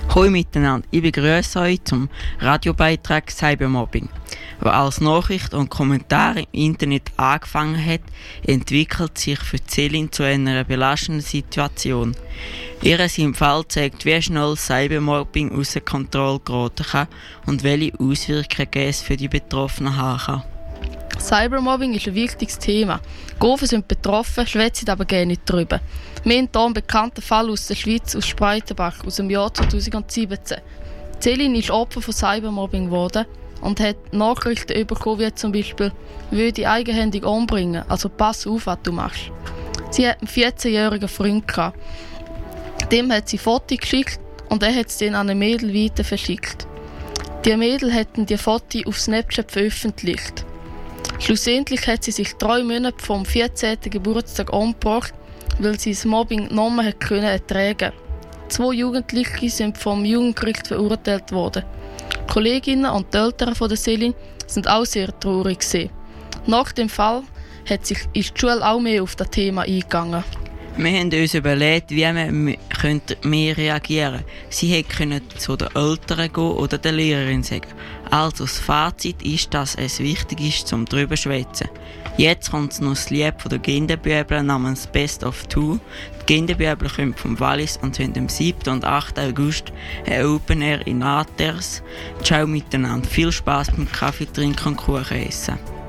Hallo miteinander, ich begrüße euch zum Radiobeitrag Cybermobbing, der als Nachricht und Kommentar im Internet angefangen hat, entwickelt sich für Celine zu einer belastenden Situation. Ihr Fall zeigt, wie schnell Cybermobbing außer Kontrolle geraten kann und welche Auswirkungen es für die Betroffenen haben kann. Cybermobbing ist ein wichtiges Thema. Groven sind betroffen, schwätzen aber gerne nicht darüber. Wir haben hier einen bekannten Fall aus der Schweiz, aus Spreitenbach, aus dem Jahr 2017. Celine ist Opfer von Cybermobbing geworden und hat Nachrichten bekommen, wie zum Beispiel «Will dich eigenhändig umbringen, also pass auf, was du machst». Sie hat einen 14-jährigen Freund gehabt. Dem hat sie Fotos geschickt und er hat es dann an ein Mädel weiter verschickt. Die Mädel hatten die Fotos auf Snapchat veröffentlicht. Schlussendlich hat sie sich 3 Monate vom 14. Geburtstag umgebracht, weil sie das Mobbing nicht mehr ertragen konnte. 2 Jugendliche sind vom Jugendgericht verurteilt worden. Die Kolleginnen und die Eltern von der Celine sind auch sehr traurig gewesen. Nach dem Fall ist die Schule auch mehr auf das Thema eingegangen. Wir haben uns überlegt, wie wir mehr reagieren können. Sie hätten zu den Eltern gehen oder der Lehrerin sagen. Also das Fazit ist, dass es wichtig ist, um darüber zu schwätzen. Jetzt kommt noch das Lied von der Ginderbübel namens «Best of Two». Die Ginderbübel kommt vom Wallis und sind am 7. und 8. August ein Open Air in Naters. Ciao miteinander, viel Spass beim Kaffee trinken und Kuchen essen.